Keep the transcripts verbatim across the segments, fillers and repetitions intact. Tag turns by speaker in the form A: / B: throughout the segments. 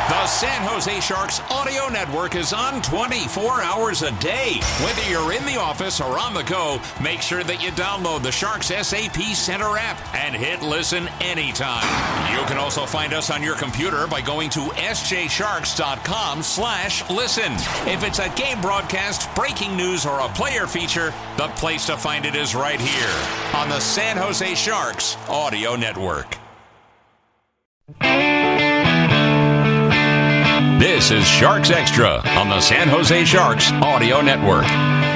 A: The San Jose Sharks Audio Network is on twenty-four hours a day. Whether you're in the office or on the go, make sure that you download the Sharks S A P Center app and hit listen anytime. You can also find us on your computer by going to s j sharks dot com slash listen. If it's a game broadcast, breaking news, or a player feature, the place to find it is right here on the San Jose Sharks Audio Network. This is Sharks Extra on the San Jose Sharks Audio Network.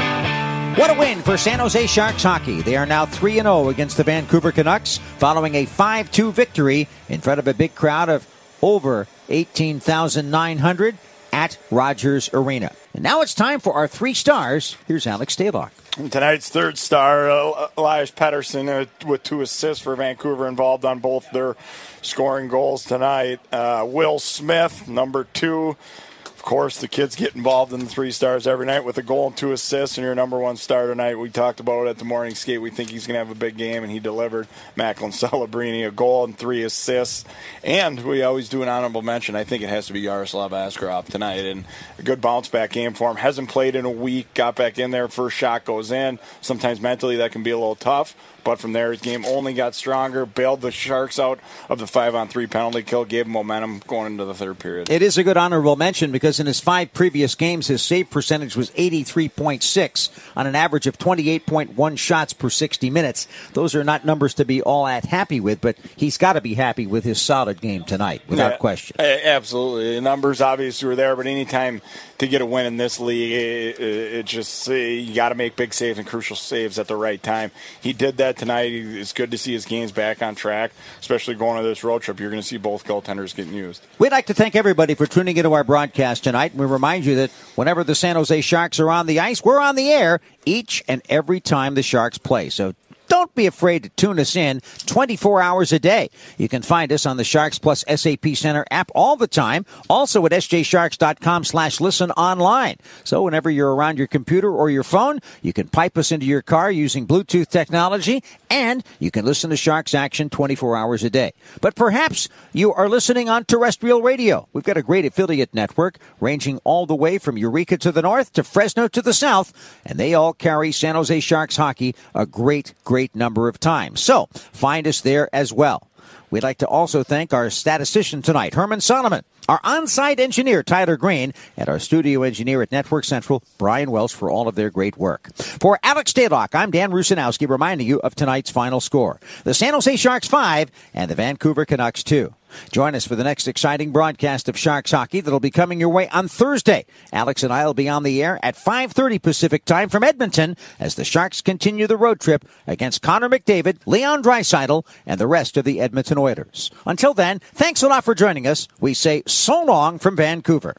B: What a win for San Jose Sharks hockey. They are now three and oh against the Vancouver Canucks following a five two victory in front of a big crowd of over eighteen thousand nine hundred at Rogers Arena. And now it's time for our three stars. Here's Alex Stalock.
C: Tonight's third star, uh, Elias Pettersson, uh, with two assists for Vancouver, involved on both their scoring goals tonight. Uh, Will Smith, number two. Of course, the kids get involved in the three stars every night with a goal and two assists, and your number one star tonight. We talked about it at the morning skate. We think he's going to have a big game, and he delivered. Macklin Celebrini, a goal and three assists. And we always do an honorable mention. I think it has to be Yaroslav Askarov tonight, and a good bounce-back game for him. Hasn't played in a week, got back in there, first shot goes in. Sometimes mentally that can be a little tough. But from there, his game only got stronger, bailed the Sharks out of the five-on-three penalty kill, gave him momentum going into the third period.
B: It is a good honorable mention because in his five previous games, his save percentage was eighty-three point six on an average of twenty-eight point one shots per sixty minutes. Those are not numbers to be all that happy with, but he's got to be happy with his solid game tonight, without
C: yeah,
B: question.
C: Absolutely. The numbers obviously were there, but anytime to get a win in this league, it, it, it just you got to make big saves and crucial saves at the right time. He did that tonight. It's good to see his games back on track, especially going to this road trip. You're going to see both goaltenders getting used.
B: We'd like to thank everybody for tuning into our broadcast tonight. We remind you that whenever the San Jose Sharks are on the ice, we're on the air each and every time the Sharks play. So don't be afraid to tune us in twenty-four hours a day. You can find us on the Sharks Plus S A P Center app all the time. Also at s j sharks dot com slash listen online. So whenever you're around your computer or your phone, you can pipe us into your car using Bluetooth technology, and you can listen to Sharks action twenty-four hours a day. But perhaps you are listening on terrestrial radio. We've got a great affiliate network ranging all the way from Eureka to the north to Fresno to the south, and they all carry San Jose Sharks hockey a great, great number of times. So find us there as well. We'd like to also thank our statistician tonight, Herman Solomon, our on-site engineer, Tyler Green, and our studio engineer at Network Central, Brian Welsh, for all of their great work. For Alex Stalock, I'm Dan Rusanowski, reminding you of tonight's final score. The San Jose Sharks five and the Vancouver Canucks two. Join us for the next exciting broadcast of Sharks hockey that'll be coming your way on Thursday. Alex and I will be on the air at five thirty Pacific time from Edmonton as the Sharks continue the road trip against Connor McDavid, Leon Draisaitl, and the rest of the Edmonton Oilers. Until then, thanks a lot for joining us. We say so long from Vancouver.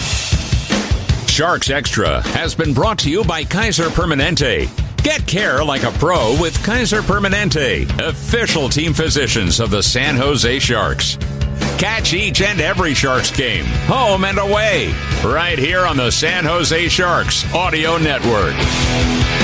A: Sharks Extra has been brought to you by Kaiser Permanente. Get care like a pro with Kaiser Permanente, official team physicians of the San Jose Sharks. Catch each and every Sharks game, home and away, right here on the San Jose Sharks Audio Network.